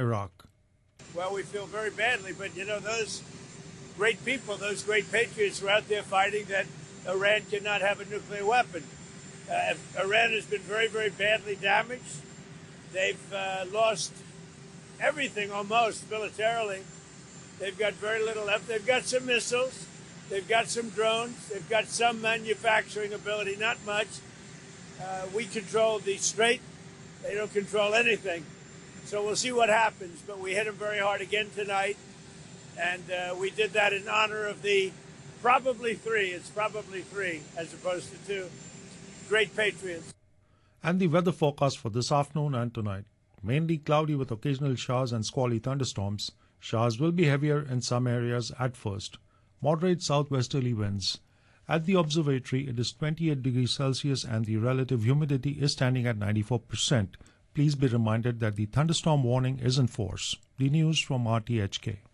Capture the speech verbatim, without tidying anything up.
Iraq. Well, we feel very badly, but you know, those great people, those great patriots were out there fighting that Iran cannot have a nuclear weapon. Uh, Iran has been very, very badly damaged. They've uh, lost everything almost militarily. They've got very little left. They've got some missiles. They've got some drones. They've got some manufacturing ability, not much. Uh, we control the Strait. They don't control anything. So we'll see what happens. But we hit them very hard again tonight. And uh, we did that in honor of the probably three. It's probably three as opposed to two. Great patriots. And the weather forecast for this afternoon and tonight. Mainly cloudy with occasional showers and squally thunderstorms. Showers will be heavier in some areas at first. Moderate southwesterly winds. At the observatory, it is twenty-eight degrees Celsius and the relative humidity is standing at ninety-four percent. Please be reminded that the thunderstorm warning is in force. The news from R T H K.